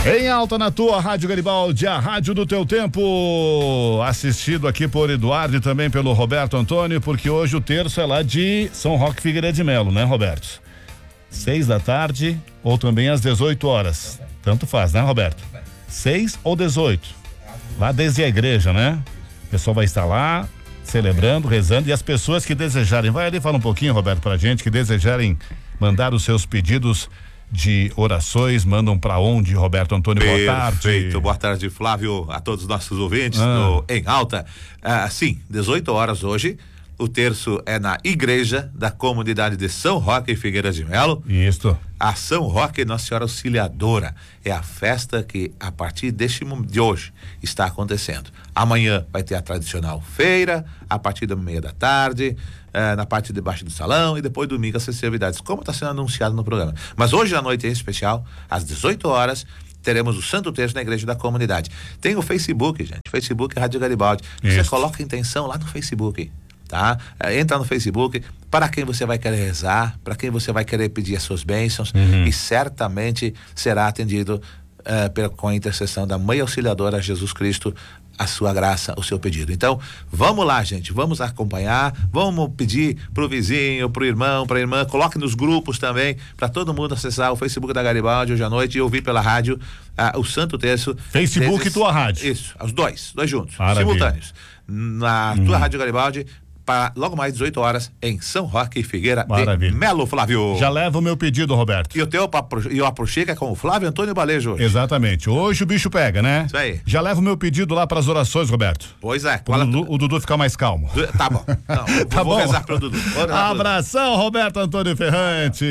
Em alta na tua Rádio Garibaldi, a rádio do teu tempo. Assistido aqui por Eduardo e também pelo Roberto Antônio, porque hoje o terço é lá de São Roque Figueira de Melo, né, Roberto? 6 da tarde ou também às 18 horas. Tanto faz, né, Roberto? 6 ou 18. Lá desde a igreja, né? O pessoal vai estar lá celebrando, rezando, e as pessoas que desejarem, vai ali falar um pouquinho, Roberto, pra gente, que desejarem mandar os seus pedidos de orações, mandam pra onde, Roberto Antônio? Boa tarde. Perfeito, boa tarde, Flávio, a todos os nossos ouvintes Em Alta. Sim, 18 horas hoje, o terço é na igreja da comunidade de São Roque e Figueira de Melo. Isso. A São Roque Nossa Senhora Auxiliadora é a festa que a partir de hoje está acontecendo. Amanhã vai ter a tradicional feira, a partir da 13h, na parte de baixo do salão, e depois domingo as festividades, como está sendo anunciado no programa. Mas hoje à noite em especial, às 18 horas, teremos o Santo Terço na igreja da comunidade. Tem o Facebook, gente, Facebook Rádio Garibaldi. Você coloca a intenção lá no Facebook, tá? Entra no Facebook, para quem você vai querer rezar, para quem você vai querer pedir as suas bênçãos, e certamente será atendido com a intercessão da Mãe Auxiliadora Jesus Cristo, a sua graça, o seu pedido. Então, vamos lá, gente, vamos acompanhar, vamos pedir pro vizinho, pro irmão, pra irmã, coloque nos grupos também, para todo mundo acessar o Facebook da Garibaldi hoje à noite e ouvir pela rádio o Santo Terço. Facebook e tua rádio. Isso, os dois juntos, Maravilha. Simultâneos. Na tua Rádio Garibaldi, para logo mais 18 horas em São Roque e Figueira de Melo, Flávio. Já leva o meu pedido, Roberto. E o teu e o Aproxica com o Flávio Antônio Balejo hoje. Exatamente. Hoje o bicho pega, né? Isso aí. Já leva o meu pedido lá para as orações, Roberto. Pois é. O Dudu ficar mais calmo. Tá bom. Não, tá vou bom. rezar pro Dudu. Abração, Roberto Antônio Ferrante.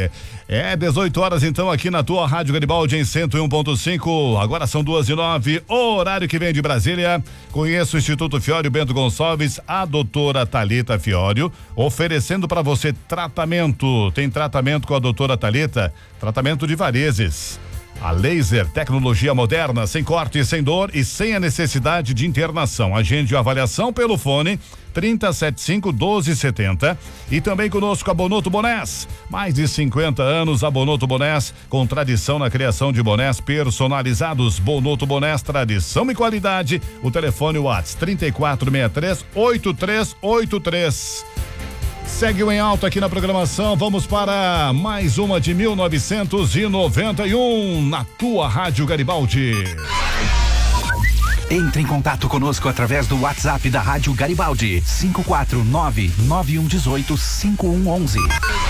18 horas então aqui na tua Rádio Garibaldi em 101.5. Agora são 2:09, horário que vem de Brasília. Conheço o Instituto Fiório Bento Gonçalves, a doutora Thalita Fiório, oferecendo para você tratamento. Tem tratamento com a doutora Thalita, tratamento de varizes. A laser, tecnologia moderna, sem corte, sem dor e sem a necessidade de internação. Agende a avaliação pelo fone 3075-1270. E também conosco a Bonotto Bonés. Mais de 50 anos a Bonotto Bonés, com tradição na criação de bonés personalizados. Bonotto Bonés, tradição e qualidade. O telefone WhatsApp 3463-8383. Segue o Em Alta aqui na programação. Vamos para mais uma de 1991 na tua Rádio Garibaldi. Entre em contato conosco através do WhatsApp da Rádio Garibaldi 549-9118-5111.